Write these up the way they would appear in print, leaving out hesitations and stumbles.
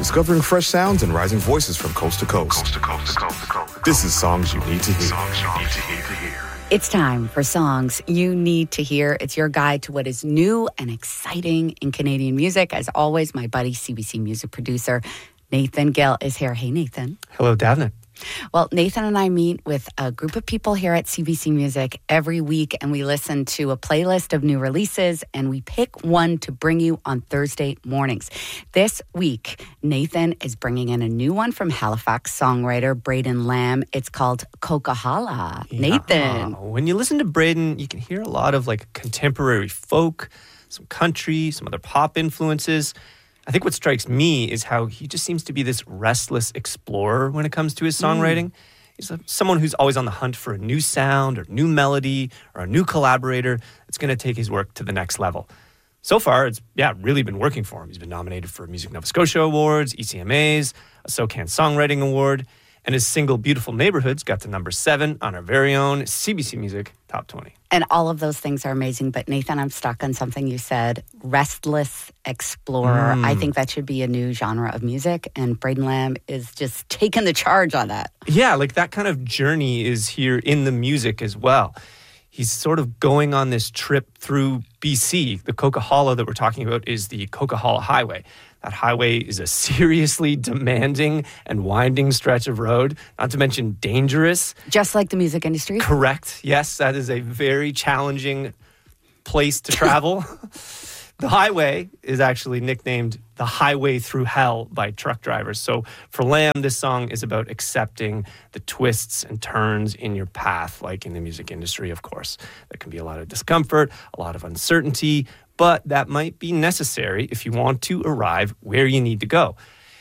discovering fresh sounds and rising voices from coast to coast. This is Songs You Need to Hear. It's time for Songs You Need to Hear. It's your guide to what is new and exciting in Canadian music. As always, my buddy, CBC music producer, Nathan Gill is here. Hey, Nathan. Hello, Davna. Well, Nathan and I meet with a group of people here at CBC Music every week, and we listen to a playlist of new releases, and we pick one to bring you on Thursday mornings. This week, Nathan is bringing in a new one from Halifax songwriter Braden Lamb. It's called Coquihalla. Yeah. Nathan. When you listen to Braden, you can hear a lot of like contemporary folk, some country, some other pop influences. I think what strikes me is how he just seems to be this restless explorer when it comes to his songwriting. He's someone who's always on the hunt for a new sound or new melody or a new collaborator that's going to take his work to the next level. So far, it's really been working for him. He's been nominated for Music Nova Scotia Awards, ECMAs, a SoCan Songwriting Award, and his single Beautiful Neighborhoods got to number 7 on our very own CBC Music Top 20. And all of those things are amazing. But Nathan, I'm stuck on something you said, restless explorer. I think that should be a new genre of music. And Braden Lamb is just taking the charge on that. Yeah, like that kind of journey is here in the music as well. He's sort of going on this trip through BC. The Coquihalla that we're talking about is the Coquihalla Highway. That highway is a seriously demanding and winding stretch of road, not to mention dangerous. Just like the music industry? Correct. Yes, that is a very challenging place to travel. The highway is actually nicknamed the highway through hell by truck drivers. So for Lamb, this song is about accepting the twists and turns in your path, like in the music industry, of course. There can be a lot of discomfort, a lot of uncertainty, but that might be necessary if you want to arrive where you need to go.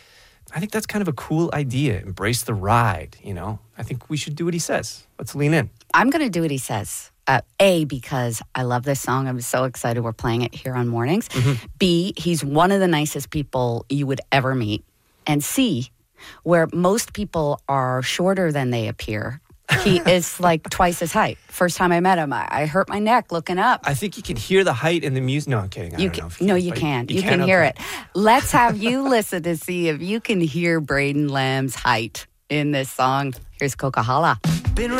I think that's kind of a cool idea. Embrace the ride, I think we should do what he says. Let's lean in. I'm going to do what he says. A, because I love this song. I'm so excited we're playing it here on Mornings. B, he's one of the nicest people you would ever meet. And C, where most people are shorter than they appear, he is like twice his height. First time I met him, I hurt my neck looking up. I think you can hear the height in the music. No, I'm kidding. You can. You can hear it. Let's have you listen to see if you can hear Braden Lamb's height in this song. Here's Coquihalla. Been